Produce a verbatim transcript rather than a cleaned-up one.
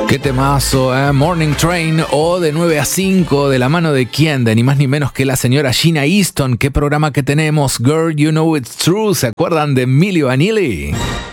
Qué temazo, ¿eh? Morning Train o de nueve a cinco de la mano de quién, de ni más ni menos que la señora Sheena Easton. Qué programa que tenemos, Girl, You Know It's True. ¿Se acuerdan de Milli Vanilli?